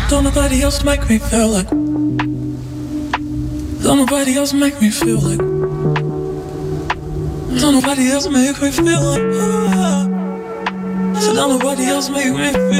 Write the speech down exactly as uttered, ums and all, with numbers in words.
Don't nobody else make me feel like. Don't nobody else make me feel like. Don't nobody else make me feel like. So don't nobody else make me feel